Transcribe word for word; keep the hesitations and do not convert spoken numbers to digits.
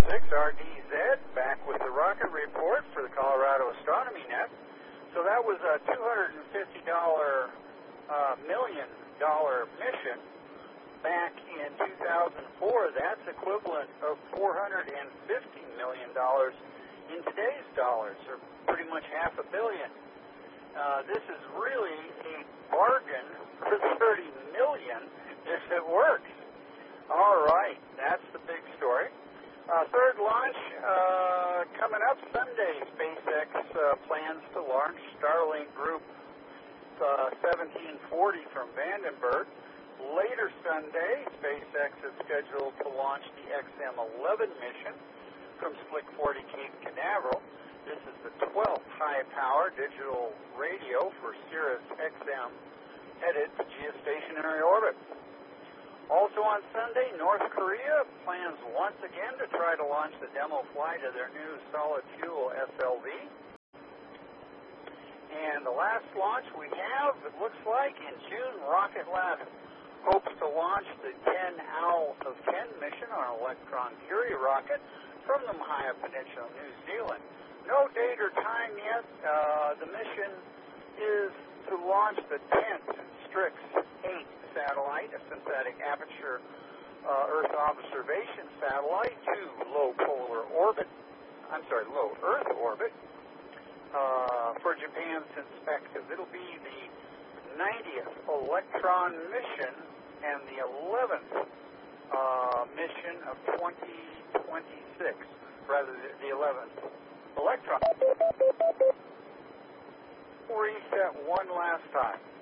six R D Z, back with the rocket report for the Colorado Astronomy Net. So that was a two hundred fifty dollar uh, million dollar mission back in two thousand four. That's equivalent of four hundred fifty million dollars in today's dollars, or pretty much half a billion. Uh, this is really a bargain for thirty million dollars if it works. All right, that's the big story. Uh, third launch uh, coming up Sunday. SpaceX uh, plans to launch Starlink Group uh, seventeen forty from Vandenberg. Later Sunday, SpaceX is scheduled to launch the X M eleven mission from Slick forty Cape Canaveral. This is the twelfth high-power digital radio for Sirius X M headed to geostationary orbit. Also on Sunday, North Korea plans once again to try to launch the demo flight of their new solid-fuel S L V. And the last launch we have, it looks like in June, Rocket Lab hopes to launch the ten Owl of ten mission on an Electron Curie rocket from the Mahia Peninsula, New Zealand. No date or time yet. Uh, the mission is to launch the tenth Strix eight satellite, a synthetic aperture uh, Earth observation satellite, to low polar orbit, I'm sorry, low Earth orbit uh, for Japan's inspective. It'll be the ninetieth Electron mission and the eleventh uh, mission of twenty twenty-six, rather the eleventh Electron. Reset one last time.